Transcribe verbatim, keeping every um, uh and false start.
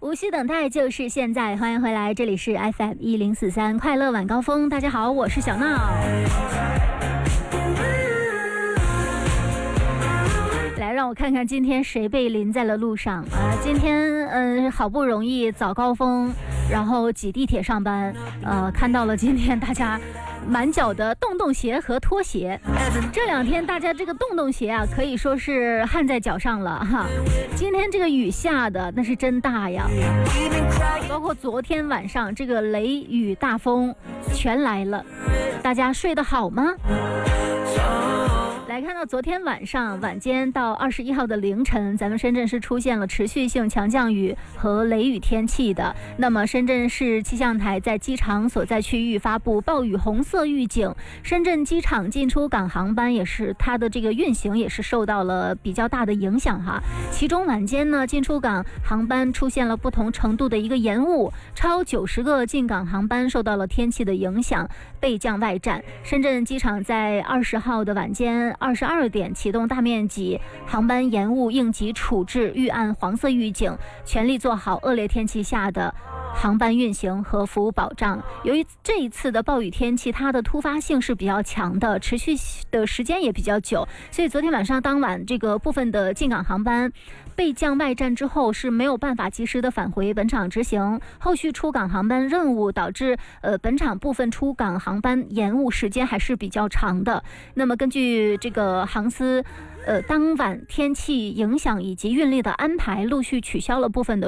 无需等待，就是现在。欢迎回来，这里是 F M 一零四三快乐晚高峰。大家好，我是小闹。来，让我看看今天谁被淋在了路上啊！今天嗯、呃，好不容易早高峰，然后挤地铁上班，呃，看到了今天大家满脚的洞洞鞋和拖鞋。这两天大家这个洞洞鞋啊，可以说是焊在脚上了哈。今天这个雨下的那是真大呀，包括昨天晚上这个雷雨大风全来了，大家睡得好吗？来看到昨天晚上晚间到二十一号的凌晨，咱们深圳是出现了持续性强降雨和雷雨天气的。那么深圳市气象台在机场所在区域发布暴雨红色预警，深圳机场进出港航班也是它的这个运行也是受到了比较大的影响哈。其中晚间呢，进出港航班出现了不同程度的一个延误，超九十个进港航班受到了天气的影响，备降外站。深圳机场在二十号的晚间二十二点启动大面积航班延误应急处置预案黄色预警，全力做好恶劣天气下的航班运行和服务保障。由于这一次的暴雨天气它的突发性是比较强的，持续的时间也比较久，所以昨天晚上当晚这个部分的进港航班备降外站之后是没有办法及时的返回本场执行后续出港航班任务，导致呃本场部分出港航班延误时间还是比较长的。那么根据这个航司呃当晚天气影响以及运力的安排，陆续取消了部分的